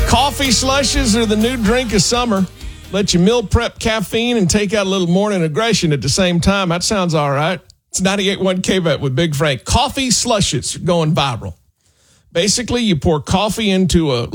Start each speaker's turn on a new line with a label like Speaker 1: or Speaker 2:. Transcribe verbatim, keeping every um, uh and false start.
Speaker 1: Coffee slushes are the new drink of summer. Let you meal prep caffeine and take out a little morning aggression at the same time. That sounds all right. It's ninety-eight point one K V E T with Big Frank. Coffee slushes going viral. Basically, you pour coffee into a